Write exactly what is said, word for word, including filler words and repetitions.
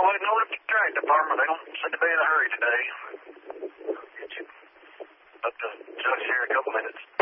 I'm waiting over at the track department. They don't seem to be in a hurry today. Get you up to just here in a couple minutes.